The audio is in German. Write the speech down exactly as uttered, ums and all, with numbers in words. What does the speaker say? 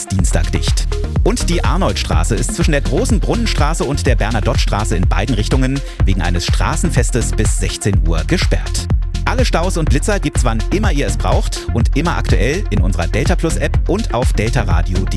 bis Dienstag dicht. Und die Arnoldstraße ist zwischen der Großen Brunnenstraße und der Bernadotte-Straße in beiden Richtungen wegen eines Straßenfestes bis sechzehn Uhr gesperrt. Alle Staus und Blitzer gibt's, wann immer ihr es braucht und immer aktuell in unserer Delta Plus App und auf deltaradio punkt de.